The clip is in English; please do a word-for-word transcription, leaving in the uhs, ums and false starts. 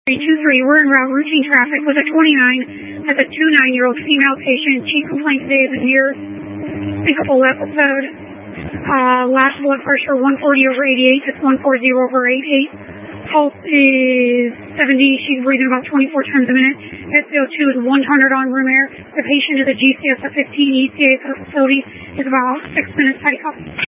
two three, we're en route routine traffic with a twenty-nine. That's a twenty-nine-year-old female patient. Chief complaint today is a near syncopal episode. Uh, last blood pressure one forty over eighty-eight. That's one forty over eighty-eight. Pulse is seventy. She's breathing about twenty-four times a minute. S p O two is one hundred on room air. The patient is a G C S of fifteen. E C A for the facility is about six minutes. Tidy copy.